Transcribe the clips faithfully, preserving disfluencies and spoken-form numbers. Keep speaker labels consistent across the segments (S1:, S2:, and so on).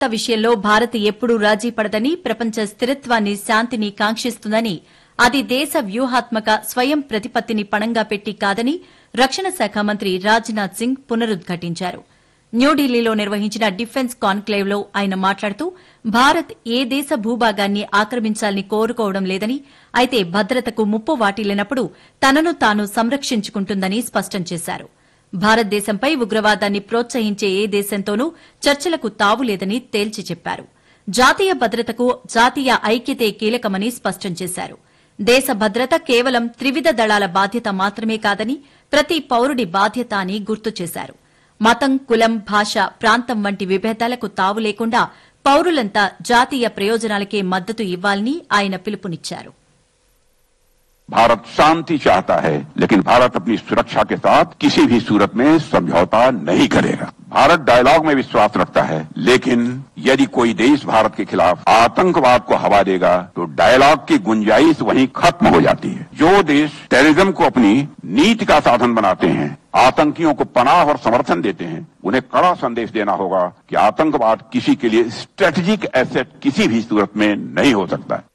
S1: విషయంలో భారత్ ఎప్పుడూ రాజీ పడదని, ప్రపంచ స్థిరత్వాన్ని, శాంతిని కాంక్షిస్తుందని, అది దేశ వ్యూహాత్మక స్వయం ప్రతిపత్తిని పణంగా పెట్టి కాదని రక్షణ శాఖ మంత్రి రాజ్నాథ్ సింగ్ పునరుద్ఘాటించారు. న్యూఢిల్లీలో నిర్వహించిన డిఫెన్స్ కాన్క్లేవ్ లో ఆయన మాట్లాడుతూ భారత్ ఏ దేశ భూభాగాన్ని ఆక్రమించాలని కోరుకోవడం లేదని, అయితే భద్రతకు ముప్పు వాటిల్లినప్పుడు తనను తాను సంరక్షించుకుంటుందని స్పష్టం చేశారు. భారతదేశంపై ఉగ్రవాదాన్ని ప్రోత్సహించే ఏ దేశంతోనూ చర్చలకు తావులేదని తేల్చి చెప్పారు. జాతీయ భద్రతకు జాతీయ ఐక్యతే కీలకమని స్పష్టం చేశారు. దేశ భద్రత కేవలం త్రివిధ దళాల బాధ్యత మాత్రమే కాదని, ప్రతి పౌరుడి బాధ్యత అని గుర్తు చేశారు. మతం, కులం, భాష, ప్రాంతం వంటి విభేదాలకు తావు లేకుండా పౌరులంతా జాతీయ ప్రయోజనాలకే మద్దతు ఇవ్వాలని ఆయన పిలుపునిచ్చారు.
S2: भारत शांति चाहता है, लेकिन भारत अपनी सुरक्षा के साथ किसी भी सूरत में समझौता नहीं करेगा। भारत डायलॉग में विश्वास रखता है, लेकिन यदि कोई देश भारत के खिलाफ आतंकवाद को हवा देगा तो डायलॉग की गुंजाइश वहीं खत्म हो जाती है। जो देश टेररिज्म को अपनी नीति का साधन बनाते हैं, आतंकियों को पनाह और समर्थन देते हैं, उन्हें कड़ा संदेश देना होगा कि आतंकवाद किसी के लिए स्ट्रेटेजिक एसेट किसी भी सूरत में नहीं हो सकता है।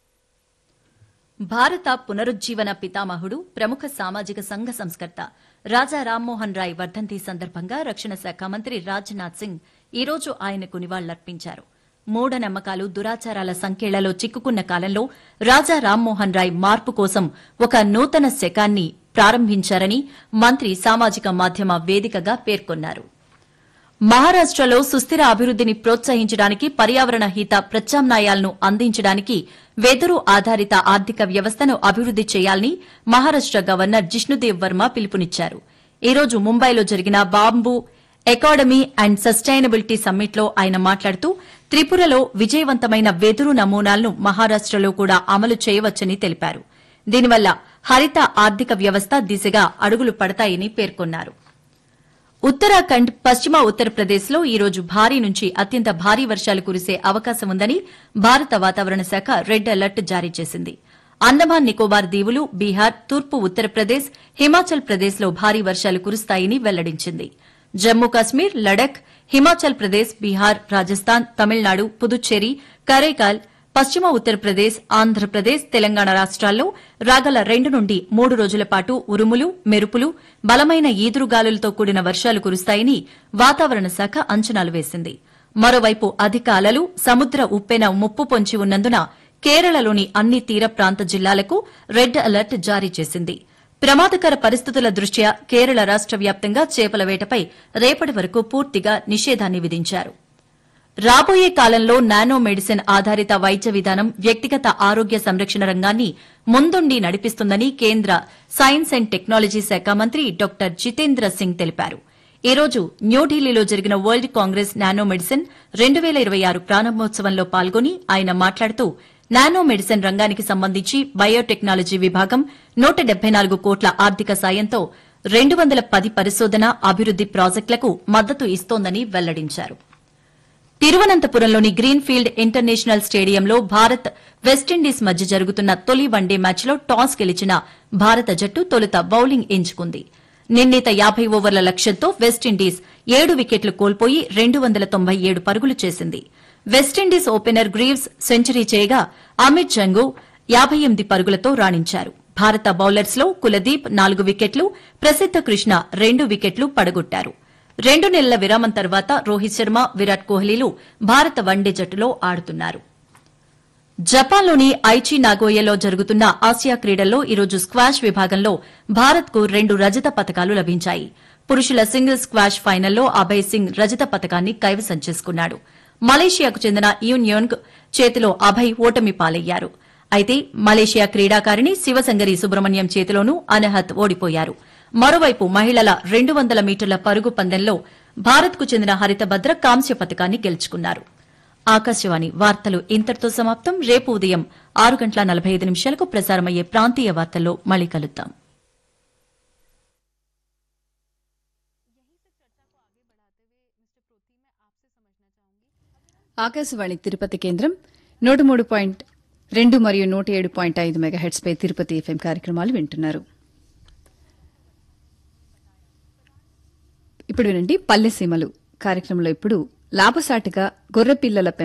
S1: భారత పునరుజ్జీవన పితామహుడు, ప్రముఖ సామాజిక సంఘ సంస్కర్త రాజా రామ్మోహన్ రాయ్ వర్ధంతి సందర్భంగా రక్షణ శాఖ మంత్రి రాజ్నాథ్ సింగ్ ఈ రోజు ఆయనకు నివాళులర్పించారు. మూఢనమ్మకాలు, దురాచారాల సంకెళ్లలో చిక్కుకున్న కాలంలో రాజా రామ్మోహన్ రాయ్ మార్పు కోసం ఒక నూతన శకాన్ని ప్రారంభించారని మంత్రి సామాజిక మాధ్యమ వేదికగా పేర్కొన్నారు. మహారాష్టలో సుస్థిర అభివృద్దిని ప్రోత్సహించడానికి, పర్యావరణ హిత ప్రత్యామ్నాయాలను అందించడానికి వెదురు ఆధారిత ఆర్థిక వ్యవస్థను అభివృద్ది చేయాలని మహారాష్ట గవర్నర్ జిష్ణుదేవ్ వర్మ పిలుపునిచ్చారు. ఈ రోజు ముంబైలో జరిగిన బాంబూ ఎకాడమీ అండ్ సస్టైనబిలిటీ సమ్మిట్లో ఆయన మాట్లాడుతూ త్రిపురలో విజయవంతమైన వెదురు నమూనాలను మహారాష్టలో కూడా అమలు చేయవచ్చని తెలిపారు. దీనివల్ల హరిత ఆర్థిక వ్యవస్థ దిశగా అడుగులు పడతాయని పేర్కొన్నారు. ఉత్తరాఖండ్, పశ్చిమ ఉత్తరప్రదేశ్లో ఈ రోజు భారీ నుంచి అత్యంత భారీ వర్షాలు కురిసే అవకాశం ఉందని భారత వాతావరణ శాఖ రెడ్ అలర్ట్ జారీ చేసింది. అండమాన్ నికోబార్ దీవులు, బీహార్, తూర్పు ఉత్తరప్రదేశ్, హిమాచల్ ప్రదేశ్లో భారీ వర్షాలు కురుస్తాయని వెల్లడించింది. జమ్మూ కశ్మీర్, లడఖ్, హిమాచల్ ప్రదేశ్, బీహార్, రాజస్థాన్, తమిళనాడు, పుదుచ్చేరి, కరైకాల్, పశ్చిమ ఉత్తరప్రదేశ్, ఆంధ్రప్రదేశ్, తెలంగాణ రాష్ట్రాల్లో రాగల రెండు నుండి మూడు రోజుల పాటు ఉరుములు, మెరుపులు, బలమైన ఈదురుగాలులతో కూడిన వర్షాలు కురుస్తాయని వాతావరణ శాఖ అంచనాలు వేసింది. మరోవైపు అధిక అలలు, సముద్ర ఉప్పెన ముప్పు పొంచి ఉన్నందున కేరళలోని అన్ని తీర ప్రాంత జిల్లాలకు రెడ్ అలర్ట్ జారీ చేసింది. ప్రమాదకర పరిస్థితుల దృష్ట్యా కేరళ రాష్ట వ్యాప్తంగా చేపల వేటపై రేపటి వరకు పూర్తిగా నిషేధాన్ని విధించారు. రాబోయే కాలంలో నానో మెడిసిన్ ఆధారిత వైద్య విధానం వ్యక్తిగత ఆరోగ్య సంరక్షణ రంగాన్ని ముందుండి నడిపిస్తుందని కేంద్ర సైన్స్ అండ్ టెక్నాలజీ శాఖ మంత్రి డాక్టర్ జితేంద్ర సింగ్ తెలిపారు. ఈ రోజు న్యూఢిల్లీలో జరిగిన వరల్డ్ కాంగ్రెస్ నానో మెడిసిన్ రెండు పేల ఇరవై ఆరు ప్రారంభోత్సవంలో పాల్గొని ఆయన మాట్లాడుతూ నానో మెడిసిన్ రంగానికి సంబంధించి బయోటెక్నాలజీ విభాగం నూట డెబ్బై నాలుగు కోట్ల ఆర్థిక సాయంతో రెండు వందల పది పరిశోధన, అభివృద్ది ప్రాజెక్టులకు మద్దతు ఇస్తోందని వెల్లడించారు. తిరువనంతపురంలోని గ్రీన్ఫీల్డ్ ఇంటర్నేషనల్ స్టేడియంలో భారత్, వెస్టిండీస్ మధ్య జరుగుతున్న తొలి వన్డే మ్యాచ్లో టాస్ గెలిచిన భారత జట్టు తొలుత బౌలింగ్ ఎంచుకుంది. నిర్ణీత యాబై ఓవర్ల లక్ష్యంతో వెస్టిండీస్ ఏడు వికెట్లు కోల్పోయి రెండు వందల తొంభై ఏడు పరుగులు చేసింది. వెస్టిండీస్ ఓపెనర్ గ్రీవ్స్ సెంచరీ చేయగా అమిత్ జంగు యాబై ఎనిమిది పరుగులతో రాణించారు. భారత బౌలర్స్లో కులదీప్ నాలుగు వికెట్లు, ప్రసిద్ద కృష్ణ రెండు వికెట్లు పడగొట్టారు. రెండు నెలల విరామం తర్వాత రోహిత్ శర్మ, విరాట్ కోహ్లీలు భారత వన్డే జట్టులో ఆడుతున్నారు. జపాన్లోని ఐచి నాగోయాలో జరుగుతున్న ఆసియా క్రీడల్లో ఈరోజు స్క్వాష్ విభాగంలో భారత్కు రెండు రజత పతకాలు లభించాయి. పురుషుల సింగిల్స్ స్క్వాష్ ఫైనల్లో అభయ్ సింగ్ రజత పతకాన్ని కైవసం చేసుకున్నాడు. మలేషియాకు చెందిన యూన్యోంగ్ చేతిలో అభయ్ ఓటమి పాలయ్యారు. అయితే మలేషియా క్రీడాకారిణి శివసంగరి సుబ్రహ్మణ్యం చేతిలోనూ అనహత్ ఓడిపోయారు. మరోవైపు మహిళల రెండు వందల మీటర్ల పరుగు పందెంలో భారత్కు చెందిన హరితభద్ర కాంస్య పతకాన్ని గెలుచుకున్నారు. ఆకాశవాణి వార్తలు ఇంతటితో సమాప్తం. రేపు ఉదయం ఆరు గంటల నలభై ఐదు నిమిషాలకు ప్రసారమయ్యే ప్రాంతీయ వార్తల్లో మళ్లీ కలుద్దాం.
S3: ఆకాశవాణి తిరుపతి కేంద్రం నూట మూడు పాయింట్ రెండు మరియు నూట ఏడు పాయింట్ ఐదు మెగాహెట్స్ పై తిరుపతి ఎఫ్ఎం కార్యక్రమాలు వింటున్నారు. ఇప్పుడు వినండి పల్లెసీమలు కార్యక్రమంలో ఇప్పుడు లాభసాటిగా గొర్రెపిల్లల